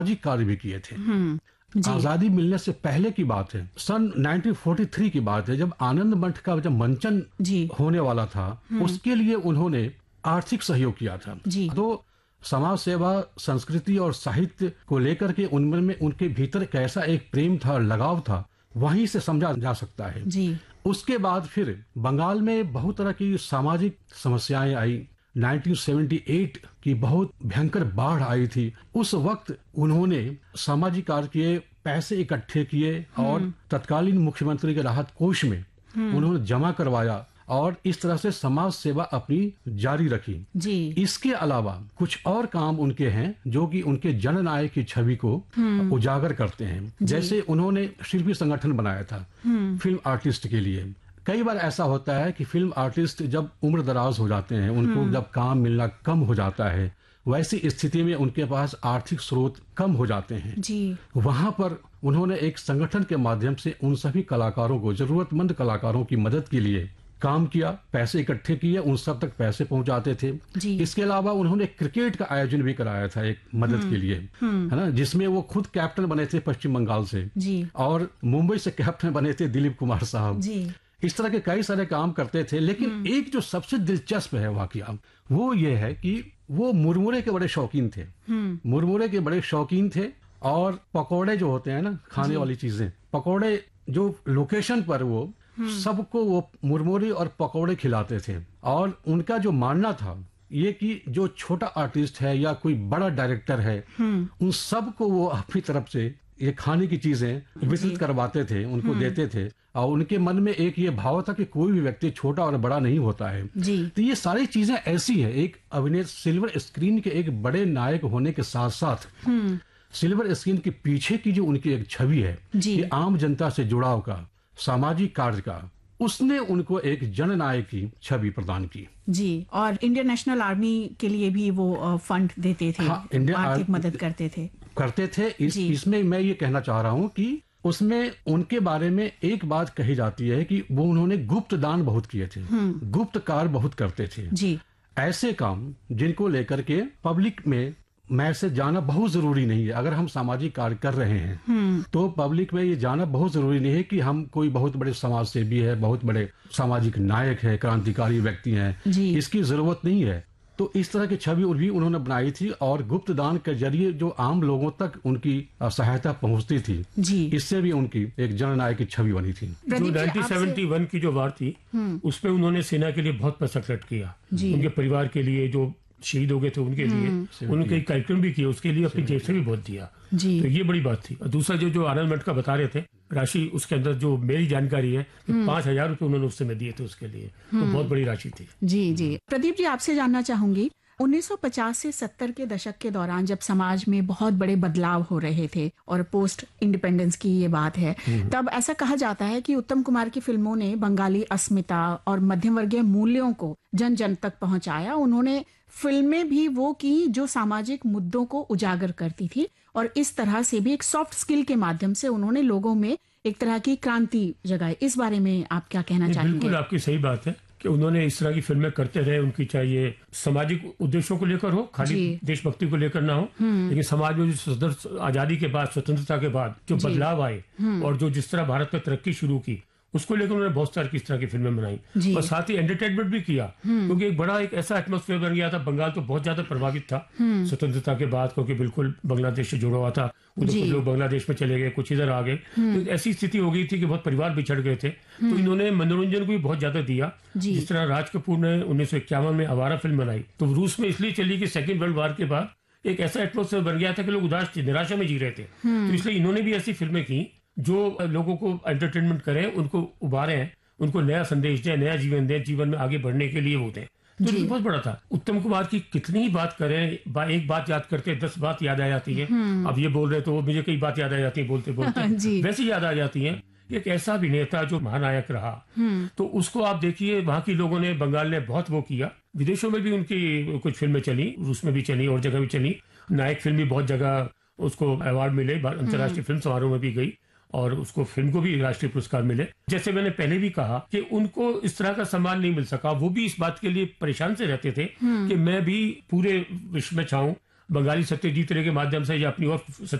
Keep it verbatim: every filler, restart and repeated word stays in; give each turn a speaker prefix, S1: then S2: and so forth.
S1: सामाजिक कार्य भी किए थे।
S2: हम्म जी
S1: आजादी मिलने से पहले की बात है, सन उन्नीस सौ तैंतालीस की बात है, जब आनंद मठ का जब मंचन
S2: जी
S1: होने वाला था, उसके लिए उन्होंने आर्थिक सहयोग किया था।
S2: जी
S1: तो समाज सेवा, संस्कृति और साहित्य को लेकर के उनमें उनके भीतर कैसा एक प्रेम था, लगाव था, वहीं से समझा जा सकता है।
S2: जी
S1: उसके बाद फिर बंगाल में बहुत तरह की सामाजिक समस्याएं आई। उन्नीस सौ अठहत्तर की बहुत भयंकर बाढ़ आई थी। उस वक्त उन्होंने सामाजिक कार्य किए, पैसे इकट्ठे किए और तत्कालीन मुख्यमंत्री के राहत कोष में उन्होंने जमा करवाया और इस तरह से समाज सेवा अपनी जारी रखी।
S2: जी
S1: इसके अलावा कुछ और काम उनके हैं जो कि उनके जननायक की छवि को उजागर करते हैं। जैसे उन्होंने शिल्पी संगठन बनाया था फिल्म आर्टिस्ट के लिए। कई बार ऐसा होता है कि फिल्म आर्टिस्ट जब उम्र दराज हो जाते हैं, उनको जब काम मिलना कम हो जाता है, वैसी स्थिति में उनके पास आर्थिक स्रोत कम हो जाते हैं।
S2: जी
S1: वहां पर उन्होंने एक संगठन के माध्यम से उन सभी कलाकारों को, जरूरतमंद कलाकारों की मदद के लिए काम किया, पैसे इकट्ठे किए, उन सब तक पैसे पहुंचाते थे।
S2: जी
S1: इसके अलावा उन्होंने क्रिकेट का आयोजन भी कराया था एक मदद के लिए, है ना, जिसमें वो खुद कैप्टन बने थे पश्चिम बंगाल से,
S2: जी
S1: और मुंबई से कैप्टन बने थे दिलीप कुमार साहब।
S2: जी
S1: इस तरह के कई सारे काम करते थे। लेकिन एक जो सबसे दिलचस्प है वाकया, वो ये है कि वो मुरमुरे के बड़े शौकीन थे। मुरमुरे के बड़े शौकीन थे और पकौड़े जो होते हैं ना, खाने वाली चीजें, पकौड़े जो लोकेशन पर वो सबको वो मुरमुरे और पकौड़े खिलाते थे। और उनका जो मानना था ये कि जो छोटा आर्टिस्ट है या कोई बड़ा डायरेक्टर है, उन सबको वो अपनी तरफ से ये खाने की चीजें वितरित करवाते थे, उनको देते थे। और उनके मन में एक ये भाव था कि कोई भी व्यक्ति छोटा और बड़ा नहीं होता है।
S2: जी
S1: तो ये सारी चीजें ऐसी है, एक अभिनेता सिल्वर स्क्रीन के एक बड़े नायक होने के साथ साथ सिल्वर स्क्रीन के पीछे की जो उनकी एक छवि है
S2: जी।
S1: कि आम जनता से जुड़ाव का, सामाजिक कार्य का, उसने उनको एक जननायक की छवि प्रदान की।
S2: जी और इंडियन नेशनल आर्मी के लिए भी वो अ, फंड देते थे,
S1: हाँ, इंडियन
S2: आर्थिक
S1: आर्मी-
S2: मदद करते थे।
S1: करते थे। इस,
S2: जी।
S1: इसमें मैं ये कहना चाह रहा हूं कि उसमें उनके बारे में एक बात कही जाती है कि वो उन्होंने गुप्त दान बहुत किए थे, गुप्त कार्य बहुत करते थे।
S2: जी
S1: ऐसे काम जिनको लेकर के पब्लिक में मैसेज जाना बहुत जरूरी नहीं है। अगर हम सामाजिक कार्य कर रहे हैं तो पब्लिक में ये जाना बहुत जरूरी नहीं है कि हम कोई बहुत बड़े समाज सेवी है, बहुत बड़े सामाजिक नायक है, क्रांतिकारी व्यक्ति हैं।
S2: जी।
S1: इसकी जरूरत नहीं है। तो इस तरह की छवि भी उन्होंने बनाई थी और गुप्त दान के जरिए जो आम लोगों तक उनकी सहायता पहुंचती थी,
S2: जी
S1: इससे भी उनकी एक जननायक की छवि बनी थी।
S3: जो
S2: प्रदीप जी,
S3: उन्नीस सौ इकहत्तर की जो वार थी उसमें उन्होंने सेना के लिए बहुत पैसा खर्च किया,
S2: जी।
S3: उनके परिवार के लिए जो शहीद हो गए थे उनके लिए उनके कार्यक्रम भी किए, उसके लिए अपनी जेब से भी बहुत दिया।
S2: जी
S3: तो ये बड़ी बात थी। और दूसरा जो जो आनंद मठ का बता रहे थे राशि, उसके अंदर जो मेरी जानकारी है कि पांच हजार रुपए उन्होंने उस समय दिए थे उसके लिए, तो बहुत बड़ी राशि थी।
S2: जी जी प्रदीप जी, आपसे जानना चाहूंगी, उन्नीस सौ पचास से सत्तर के दशक के दौरान जब समाज में बहुत बड़े बदलाव हो रहे थे और पोस्ट इंडिपेंडेंस की ये बात है, तब ऐसा कहा जाता है कि उत्तम कुमार की फिल्मों ने बंगाली अस्मिता और मध्यम वर्गीय मूल्यों को जन जन तक पहुंचाया। उन्होंने फिल्में भी वो की जो सामाजिक मुद्दों को उजागर करती थी और इस तरह से भी एक सॉफ्ट स्किल के माध्यम से उन्होंने लोगों में एक तरह की क्रांति जगाई। इस बारे में आप क्या कहना चाहेंगे?
S3: बिल्कुल आपकी सही बात है कि उन्होंने इस तरह की फिल्में करते रहे। उनकी चाहिए सामाजिक उद्देश्यों को लेकर हो, खाली
S2: जी।
S3: देशभक्ति को लेकर ना हो, लेकिन समाज में जो स्वतंत्र आजादी के बाद, स्वतंत्रता के बाद जो
S2: जी।
S3: बदलाव आए और जो जिस तरह भारत में तरक्की शुरू की, उसको लेकर उन्होंने बहुत सारी किस तरह की फिल्में बनाई
S2: जी।
S3: और साथ ही एंटरटेनमेंट भी किया, क्योंकि एक बड़ा एक ऐसा एटमॉस्फेयर बन गया था। बंगाल तो बहुत ज्यादा प्रभावित था स्वतंत्रता के बाद, क्योंकि बिल्कुल बांग्लादेश से जुड़ा हुआ था। उधर कुछ लोग बांग्लादेश में चले गए, कुछ इधर आ गए, तो एक ऐसी स्थिति हो गई थी कि बहुत परिवार बिछड़ गए थे। तो इन्होंने मनोरंजन को भी बहुत ज्यादा दिया।
S2: जी।
S3: जिस तरह राज कपूर ने उन्नीस सौ इक्यावन में आवारा फिल्म बनाई, तो रूस में इसलिए चली कि सेकेंड वर्ल्ड वॉर के बाद एक ऐसा एटमॉस्फेयर बन गया था कि लोग उदास थे, निराशा में जी रहे थे। तो इसलिए इन्होंने भी ऐसी फिल्में की जो लोगों को एंटरटेनमेंट करें, उनको उबारे, उनको नया संदेश दें, नया जीवन दें, जीवन में आगे बढ़ने के लिए वो दें। तो ये बहुत बड़ा था। उत्तम कुमार की कितनी ही बात करें, बा, एक बात याद करते दस बात याद आ जाती है। अब ये बोल रहे तो वो मुझे कई बात याद आ जाती है बोलते बोलते, वैसी याद आ जाती है। एक ऐसा अभिनेता जो महानायक रहा, तो उसको आप देखिए, वहां के लोगों ने, बंगाल ने बहुत वो किया। विदेशों में भी उनकी कुछ फिल्में चली, रूस में भी चली और जगह भी चली। नायक फिल्म भी बहुत जगह उसको अवार्ड मिले, अंतर्राष्ट्रीय फिल्म समारोह में भी गई और उसको फिल्म को भी राष्ट्रीय पुरस्कार मिले। जैसे मैंने पहले भी कहा कि उनको इस तरह का सम्मान नहीं मिल सका। वो भी इस बात के लिए परेशान से रहते थे कि मैं भी पूरे विश्व में छाऊं, बंगाली सत्यजीत रे के माध्यम से या अपनी और